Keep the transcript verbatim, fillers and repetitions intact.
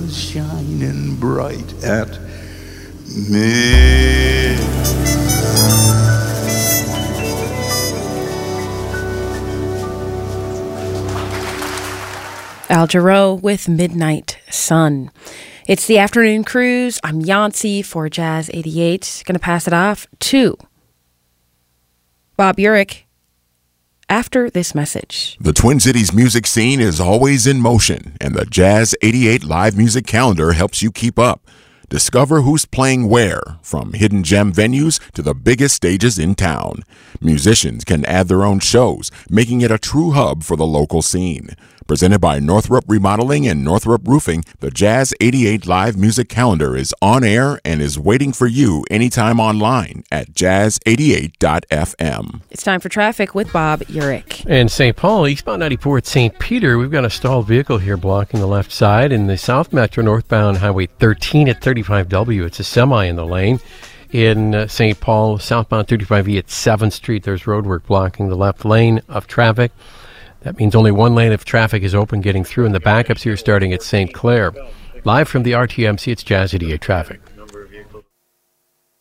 was shining bright at me. Al Jarreau with Midnight Sun. It's the afternoon cruise. I'm Yancey for Jazz eighty-eight. Going to pass it off to Bob Urich after this message. The Twin Cities music scene is always in motion, and the Jazz eighty-eight live music calendar helps you keep up. Discover who's playing where, from hidden gem venues to the biggest stages in town. Musicians can add their own shows, making it a true hub for the local scene. Presented by Northrop Remodeling and Northrop Roofing, the Jazz eighty-eight live music calendar is on air and is waiting for you anytime online at jazz eighty-eight dot f m. It's time for traffic with Bob Urich. In Saint Paul, eastbound ninety-four at Saint Peter, we've got a stalled vehicle here blocking the left side. In the South Metro northbound Highway thirteen at thirty-five W, it's a semi in the lane. In uh, Saint Paul, southbound thirty-five E at seventh Street, there's roadwork blocking the left lane of traffic. That means only one lane of traffic is open getting through, and the backups here starting at Saint Clair. Live from the R T M C, it's Jazz eighty-eight Traffic.